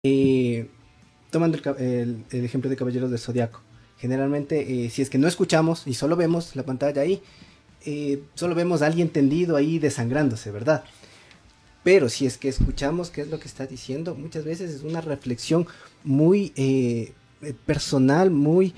Eh, Tomando el ejemplo de Caballeros del Zodiaco. Generalmente, si es que no escuchamos y solo vemos la pantalla ahí, solo vemos a alguien tendido ahí desangrándose, ¿verdad? Pero si es que escuchamos qué es lo que está diciendo, muchas veces es una reflexión muy personal, muy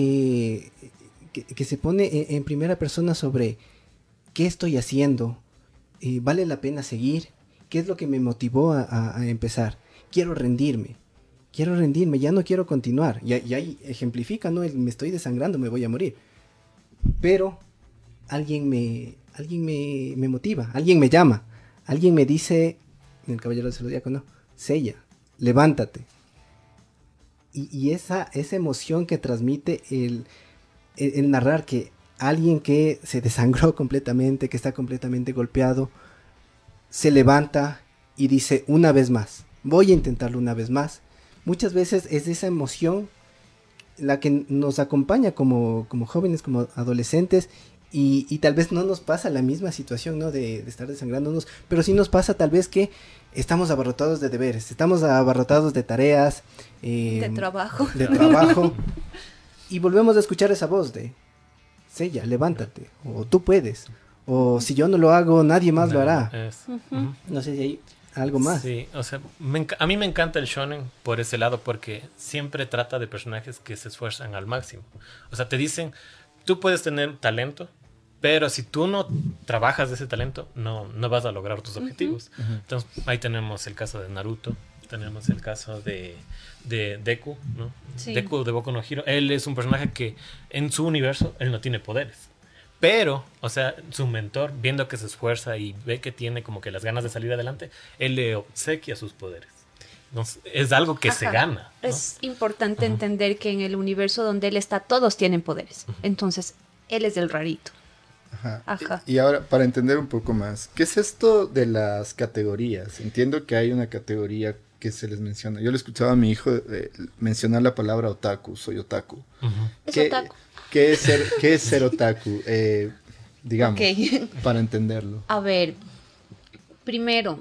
que se pone en primera persona sobre qué estoy haciendo, vale la pena seguir, qué es lo que me motivó a empezar, quiero rendirme. Quiero rendirme, ya no quiero continuar. Y ahí ejemplifica, ¿no? Me estoy desangrando, me voy a morir. Pero alguien me motiva, alguien me llama, alguien me dice, en el Caballero del Zodíaco, no, Sella, levántate. Y esa emoción que transmite el narrar que alguien que se desangró completamente, que está completamente golpeado, se levanta y dice una vez más, voy a intentarlo una vez más. Muchas veces es esa emoción la que nos acompaña como jóvenes, como adolescentes, y tal vez no nos pasa la misma situación, ¿no? De estar desangrándonos, pero sí nos pasa tal vez que estamos abarrotados de deberes, estamos abarrotados de tareas, De trabajo. de trabajo, y volvemos a escuchar esa voz de, Sella, levántate, o tú puedes, o si yo no lo hago, nadie más lo hará. Ujú. No sé si hay algo más. Sí, o sea, a mí me encanta el shonen por ese lado porque siempre trata de personajes que se esfuerzan al máximo. O sea, te dicen, tú puedes tener talento, pero si tú no trabajas de ese talento, no vas a lograr tus objetivos. Entonces, ahí tenemos el caso de Naruto, tenemos el caso de Deku, ¿no? Sí. Deku de Boku no Hero. Él es un personaje que en su universo, él no tiene poderes. Pero, o sea, su mentor, viendo que se esfuerza y ve que tiene como que las ganas de salir adelante, él le obsequia sus poderes. Entonces, es algo que se Ajá. gana, ¿no? Es importante entender que en el universo donde él está, todos tienen poderes. Entonces, él es el rarito. Ajá. Ajá. Y ahora, para entender un poco más, ¿qué es esto de las categorías? Entiendo que hay una categoría que se les menciona. Yo le escuchaba a mi hijo mencionar la palabra otaku, soy otaku. Es ¿Qué, otaku. qué es ser otaku? Digamos, Ok. para entenderlo. A ver, primero,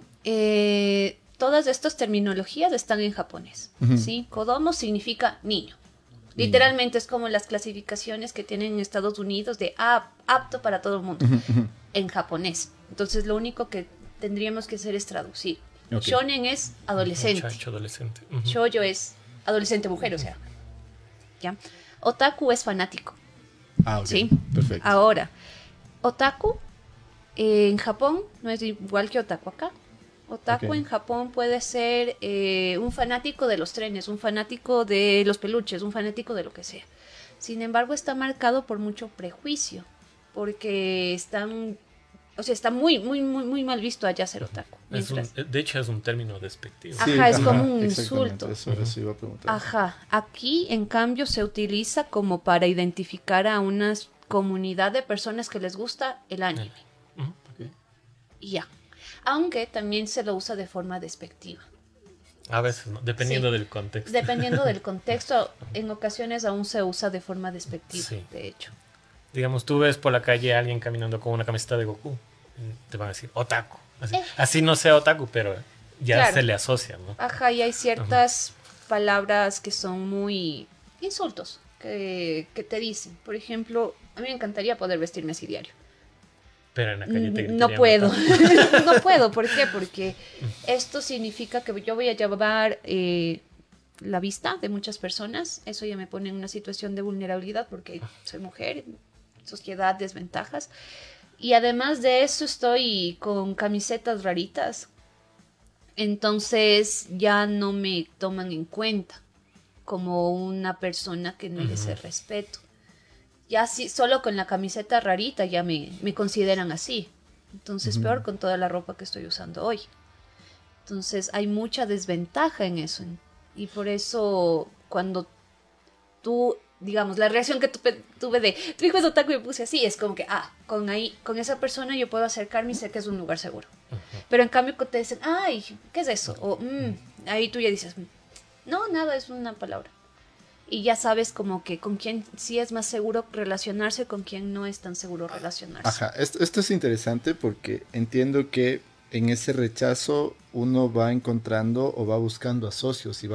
todas estas terminologías están en japonés. ¿Sí? Kodomo significa niño. Literalmente es como las clasificaciones que tienen en Estados Unidos de apto para todo el mundo, en japonés. Entonces lo único que tendríamos que hacer es traducir. Ok. Shonen es adolescente. Muchacho adolescente. Shoujo es adolescente mujer, o sea. ¿Ya? Otaku es fanático. Ah, ok. ¿Sí? Perfecto. Ahora, otaku en Japón no es igual que otaku acá. Otaku Ok. en Japón puede ser un fanático de los trenes, un fanático de los peluches, un fanático de lo que sea. Sin embargo, está marcado por mucho prejuicio, porque está muy mal visto allá ser otaku. De hecho, es un término despectivo. Ajá, es como un exactamente, insulto. eso iba a preguntar. Ajá, aquí en cambio se utiliza como para identificar a una comunidad de personas que les gusta el anime. Ok. Y ya. Aunque también se lo usa de forma despectiva. A veces, ¿no? Dependiendo Sí. del contexto. Dependiendo del contexto, en ocasiones aún se usa de forma despectiva, Sí. de hecho. Digamos, tú ves por la calle a alguien caminando con una camiseta de Goku, te van a decir otaku. Así no sea otaku, pero ya Claro. se le asocia, ¿no? Ajá, y hay ciertas palabras que son muy insultos que te dicen. Por ejemplo, a mí me encantaría poder vestirme así diario. Pero en la calle te No gritarían puedo. otaku. No puedo. ¿Por qué? Porque esto significa que yo voy a llevar la vista de muchas personas. Eso ya me pone en una situación de vulnerabilidad porque soy mujer, sociedad, desventajas. Y además de eso estoy con camisetas raritas. Entonces ya no me toman en cuenta como una persona que merece respeto. Ya sí, solo con la camiseta rarita ya me consideran así. Entonces peor con toda la ropa que estoy usando hoy. Entonces hay mucha desventaja en eso. Y por eso cuando tú, digamos, la reacción que tuve de tu hijo es otaku y me puse así, es como que, con esa persona yo puedo acercarme y sé que es un lugar seguro. Pero en cambio te dicen, ay, ¿qué es eso? O, ahí tú ya dices, no, nada, es una palabra. Y ya sabes como que con quién sí es más seguro relacionarse, con quién no es tan seguro relacionarse. Ajá, esto es interesante porque entiendo que en ese rechazo uno va encontrando o va buscando a socios y